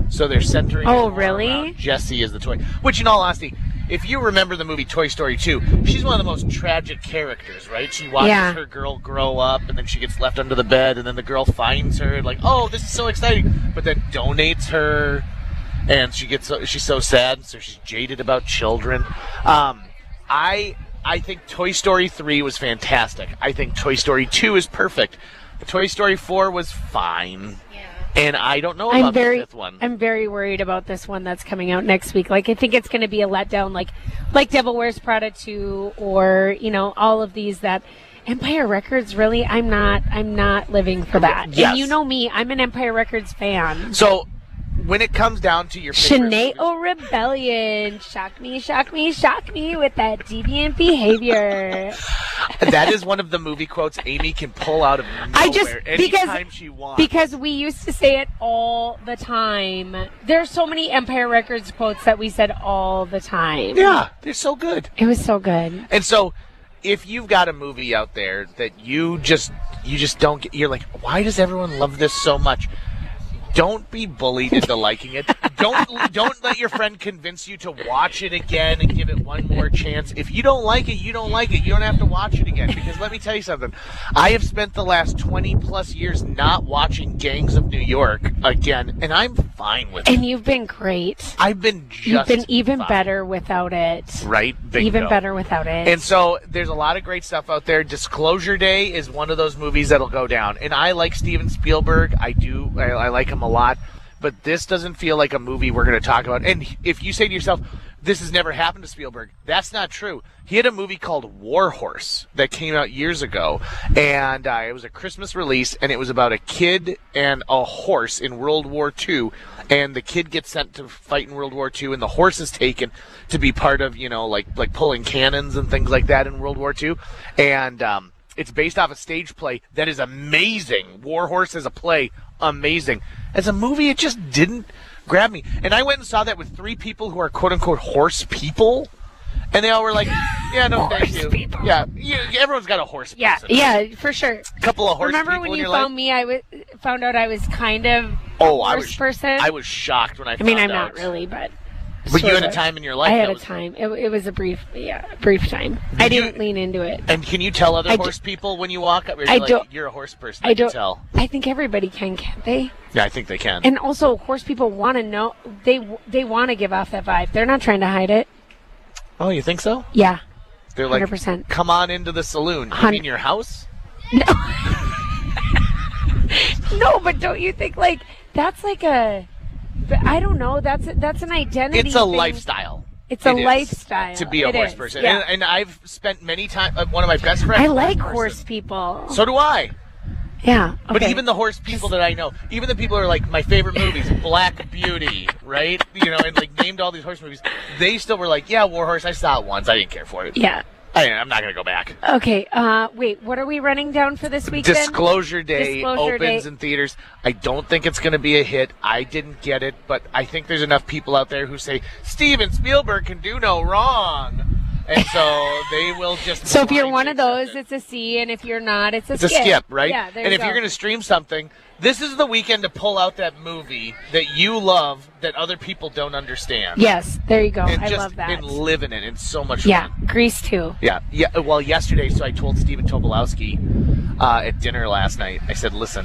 So they're centering Oh, it more really? around Jessie as the toy. Which, in all honesty, if you remember the movie Toy Story 2, she's one of the most tragic characters, right? She watches her girl grow up, and then she gets left under the bed, and then the girl finds her, like, oh, this is so exciting, but then donates her, and she's so sad, so she's jaded about children. I think Toy Story 3 was fantastic. I think Toy Story 2 is perfect. Toy Story 4 was fine. And I don't know about the fifth one. I'm very worried about this one that's coming out next week. Like, I think it's going to be a letdown, like Devil Wears Prada 2, or all of these that Empire Records. Really, I'm not living for that. Yes. And you know me, I'm an Empire Records fan. So, when it comes down to your favorite Shanae Rebellion, shock me with that deviant behavior. That is one of the movie quotes Amy can pull out of nowhere anytime she wants. Because we used to say it all the time. There's so many Empire Records quotes that we said all the time. Yeah, they're so good. It was so good. And so, if you've got a movie out there that you just don't get, you're like, why does everyone love this so much? Don't be bullied into liking it. Don't let your friend convince you to watch it again and give it one more chance. If you don't like it, you don't like it. You don't have to watch it again. Because let me tell you something. I have spent the last 20-plus years not watching Gangs of New York again, and I'm fine with it. And you've been great. I've been just You've been even fine. better without it. Right? Bingo. Even better without it. And so there's a lot of great stuff out there. Disclosure Day is one of those movies that'll go down. And I like Steven Spielberg. I like him a lot. But this doesn't feel like a movie we're going to talk about. And if you say to yourself, this has never happened to Spielberg, that's not true. He had a movie called War Horse that came out years ago. And it was a Christmas release. And it was about a kid and a horse in World War II. And the kid gets sent to fight in World War II. And the horse is taken to be part of, like pulling cannons and things like that in World War II. And it's based off a stage play that is amazing. War Horse as a play, amazing. As a movie, it just didn't grab me. And I went and saw that with 3 people who are quote-unquote horse people. And they all were like, yeah, no, thank you. People. Yeah, everyone's got a horse person. Yeah, for sure. A couple of horse Remember people when in you your found life? me, I found out I was kind of a horse person? I was shocked when I found out. I'm not really, but... But you had a time in your life. I had a time. It was a brief time. I didn't lean into it. And can you tell other horse people when you walk up? You're a horse person. I don't tell. I think everybody can't they? Yeah, I think they can. And also, horse people want to know. They want to give off that vibe. They're not trying to hide it. Oh, you think so? Yeah. They're like, 100%. Come on into the saloon. You mean your house? No. No, but don't you think that's like a? I don't know. That's an identity. It's a thing. lifestyle. It's a lifestyle to be a horse person. Yeah. And I've spent many times. One of my best friends. I like horse people. So do I. Yeah. Okay. But even the horse people that I know, even the people who are like my favorite movies, Black Beauty, right? And named all these horse movies, they still were like, yeah, War Horse. I saw it once. I didn't care for it. Yeah. I'm not going to go back. Okay. Wait, what are we running down for this weekend? Disclosure Day opens in theaters. I don't think it's going to be a hit. I didn't get it, but I think there's enough people out there who say, Steven Spielberg can do no wrong. And so they will just... So if you're one of those, it's a C, and if you're not, it's a skip. It's a skip, right? Yeah, there and you if go. you're going to stream something, this is the weekend to pull out that movie that you love that other people don't understand. Yes, there you go. And I love that. And live in it. It's so much Yeah, fun. Grease too. Yeah. Well, yesterday, so I told Stephen Tobolowsky at dinner last night, I said, listen,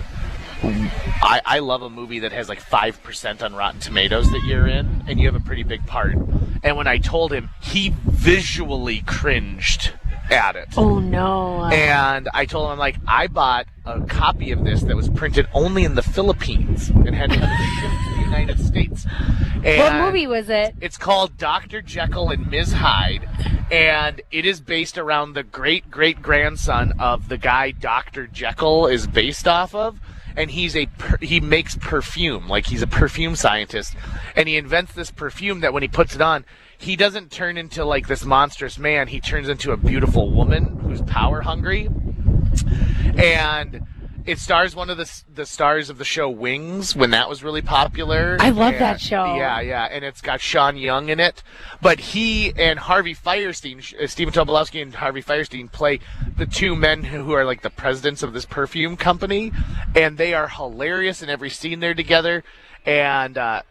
I love a movie that has 5% on Rotten Tomatoes that you're in, and you have a pretty big part. And when I told him, he visually cringed at it. Oh, no. And I told him, I bought a copy of this that was printed only in the Philippines and had to have it shipped to the United States. And what movie was it? It's called Dr. Jekyll and Ms. Hyde, and it is based around the great-great-grandson of the guy Dr. Jekyll is based off of. And he makes perfume, he's a perfume scientist, and he invents this perfume that when he puts it on, he doesn't turn into this monstrous man. He turns into a beautiful woman who's power hungry, and it stars one of the stars of the show Wings when that was really popular. I love that show. Yeah, and it's got Sean Young in it. But he and Harvey Fierstein, Stephen Tobolowsky and Harvey Fierstein play the 2 men who are the presidents of this perfume company, and they are hilarious in every scene they're together. And